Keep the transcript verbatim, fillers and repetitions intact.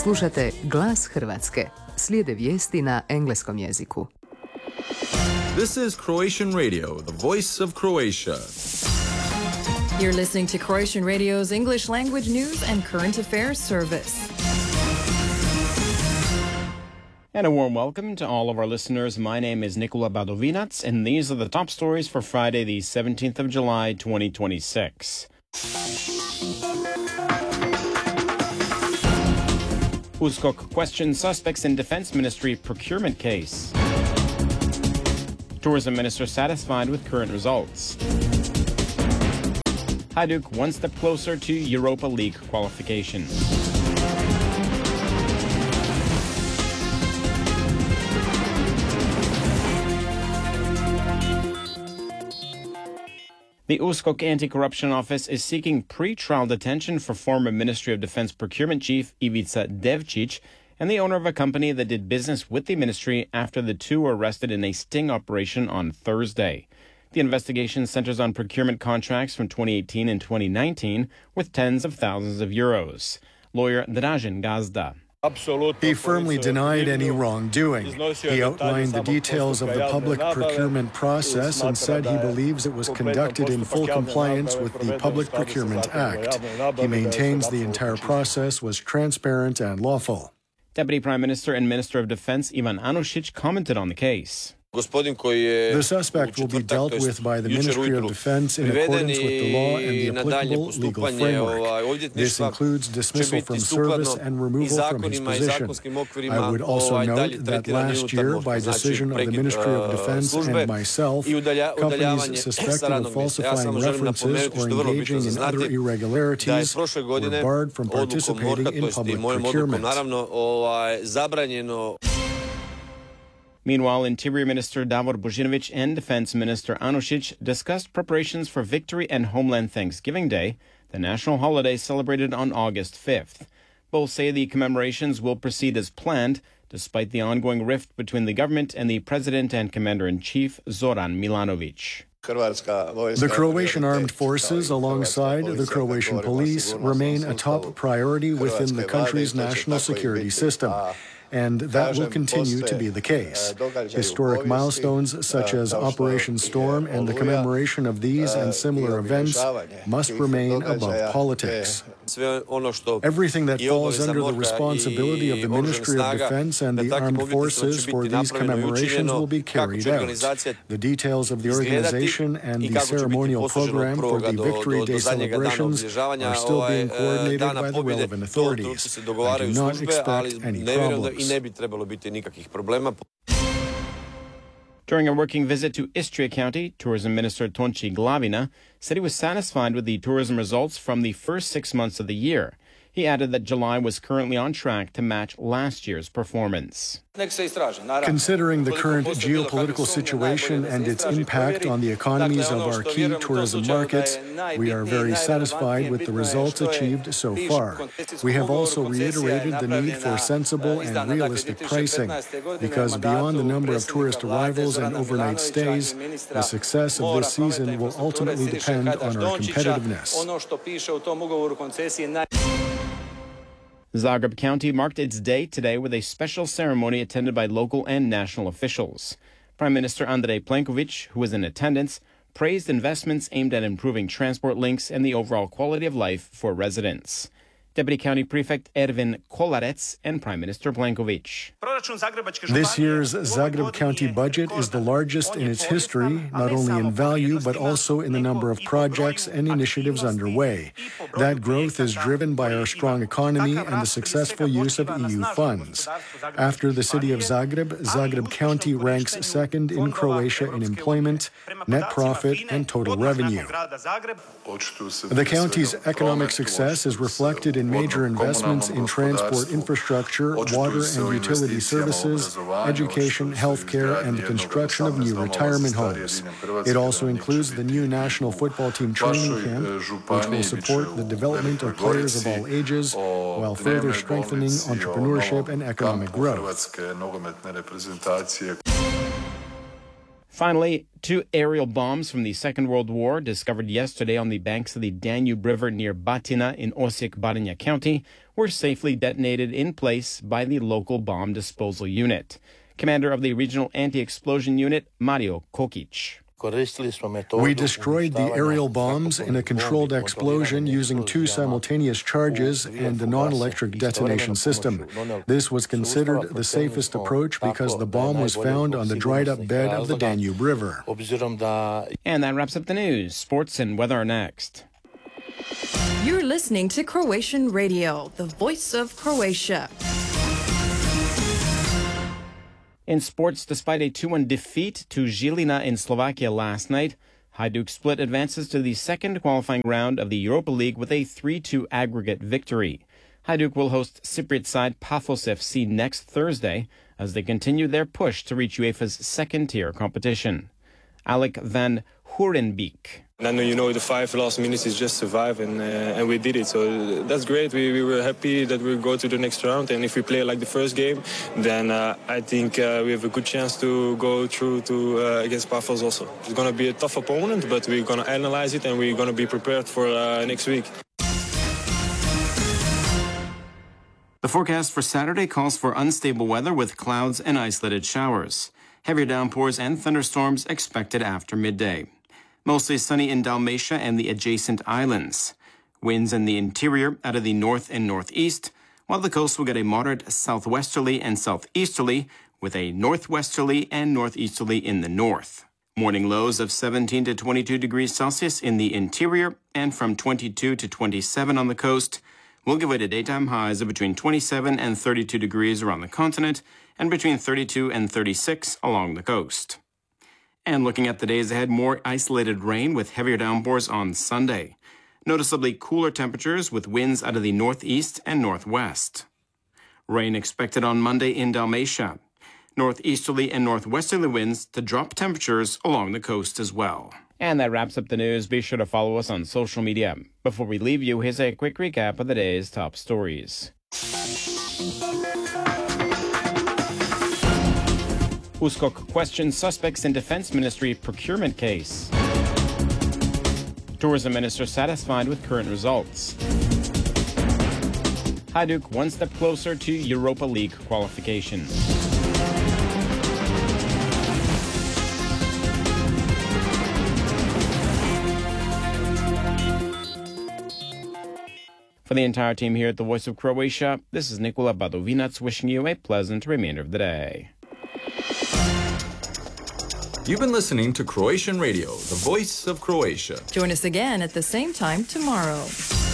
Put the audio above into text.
Slušate Glas Hrvatske. Slijede vijesti na engleskom jeziku. This is Croatian Radio, the voice of Croatia. You're listening to Croatian Radio's English language news and current affairs service. And a warm welcome to all of our listeners. My name is Nikola Badovinac, and these are the top stories for Friday, the seventeenth of July, twenty twenty-six. U S K O K questions suspects in Defense Ministry procurement case. Tourism Minister satisfied with current results. Hajduk one step closer to Europa League qualification. The U S K O K Anti-Corruption Office is seeking pre-trial detention for former Ministry of Defense Procurement Chief Ivica Devčić and the owner of a company that did business with the ministry after the two were arrested in a sting operation on Thursday. The investigation centers on procurement contracts from twenty eighteen and twenty nineteen with tens of thousands of euros. Lawyer Dražen Gazda. He firmly denied any wrongdoing. He outlined the details of the public procurement process and said he believes it was conducted in full compliance with the Public Procurement Act. He maintains the entire process was transparent and lawful. Deputy Prime Minister and Minister of Defense Ivan Anušić commented on the case. The suspect will be dealt with by the Ministry of Defense in accordance with the law and the applicable legal framework. This includes dismissal from service and removal from his position. I would also note that last year, by decision of the Ministry of Defense and myself, companies suspected of falsifying references or engaging in other irregularities were barred from participating in public procurement. Meanwhile, Interior Minister Davor Božinović and Defense Minister Anušić discussed preparations for Victory and Homeland Thanksgiving Day, the national holiday celebrated on August fifth. Both say the commemorations will proceed as planned, despite the ongoing rift between the government and the President and Commander-in-Chief Zoran Milanović. The Croatian armed forces, alongside the Croatian police, remain a top priority within the country's national security system. And that will continue to be the case. Historic milestones such as Operation Storm and the commemoration of these and similar events must remain above politics. Everything that falls under the responsibility of the Ministry of Defense and the armed forces for these commemorations will be carried out. The details of the organization and the ceremonial program for the Victory Day celebrations are still being coordinated by the relevant authorities. I do not expect any problems. During a working visit to Istria County, Tourism Minister Tonči Glavina said he was satisfied with the tourism results from the first six months of the year. He added that July was currently on track to match last year's performance. Considering the current geopolitical situation and its impact on the economies of our key tourism markets, we are very satisfied with the results achieved so far. We have also reiterated the need for sensible and realistic pricing, because beyond the number of tourist arrivals and overnight stays, the success of this season will ultimately depend on our competitiveness. Zagreb County marked its day today with a special ceremony attended by local and national officials. Prime Minister Andrej Plenković, who was in attendance, praised investments aimed at improving transport links and the overall quality of life for residents. Deputy County Prefect Ervin Kolarec and Prime Minister Plenković. This year's Zagreb County budget is the largest in its history, not only in value but also in the number of projects and initiatives underway. That growth is driven by our strong economy and the successful use of E U funds. After the city of Zagreb, Zagreb County ranks second in Croatia in employment, net profit, and total revenue. The county's economic success is reflected in major investments in transport infrastructure, water and utility services, education, healthcare, and the construction of new retirement homes. It also includes the new national football team training camp, which will support the development of players of all ages, while further strengthening entrepreneurship and economic growth. Finally, two aerial bombs from the Second World War discovered yesterday on the banks of the Danube River near Batina in Osijek-Barinja County were safely detonated in place by the local bomb disposal unit. Commander of the Regional Anti-Explosion Unit, Mario Kokic. We destroyed the aerial bombs in a controlled explosion using two simultaneous charges and a non-electric detonation system. This was considered the safest approach because the bomb was found on the dried-up bed of the Danube River. And that wraps up the news. Sports and weather are next. You're listening to Croatian Radio, the voice of Croatia. In sports, despite a two one defeat to Žilina in Slovakia last night, Hajduk Split advances to the second qualifying round of the Europa League with a three two aggregate victory. Hajduk will host Cypriot side Paphos F C next Thursday as they continue their push to reach UEFA's second-tier competition. Alec van Hoerenbeek. And you know, the five last minutes is just survive, and uh, and we did it. So that's great. We, we were happy that we go to the next round. And if we play like the first game, then uh, I think uh, we have a good chance to go through to uh, against Paphos also. It's going to be a tough opponent, but we're going to analyze it and we're going to be prepared for uh, next week. The forecast for Saturday calls for unstable weather with clouds and isolated showers. Heavier downpours and thunderstorms expected after midday. Mostly sunny in Dalmatia and the adjacent islands. Winds in the interior out of the north and northeast, while the coast will get a moderate southwesterly and southeasterly, with a northwesterly and northeasterly in the north. Morning lows of seventeen to twenty-two degrees Celsius in the interior and from twenty-two to twenty-seven on the coast. We'll give way to daytime highs of between twenty-seven and thirty-two degrees around the continent and between thirty-two and thirty-six along the coast. And looking at the days ahead, more isolated rain with heavier downpours on Sunday. Noticeably cooler temperatures with winds out of the northeast and northwest. Rain expected on Monday in Dalmatia. Northeasterly and northwesterly winds to drop temperatures along the coast as well. And that wraps up the news. Be sure to follow us on social media. Before we leave you, here's a quick recap of the day's top stories. Uskok questions suspects in Defense Ministry procurement case. Tourism Minister satisfied with current results. Hajduk one step closer to Europa League qualification. For the entire team here at the Voice of Croatia, this is Nikola Badovinac wishing you a pleasant remainder of the day. You've been listening to Croatian Radio, the voice of Croatia. Join us again at the same time tomorrow.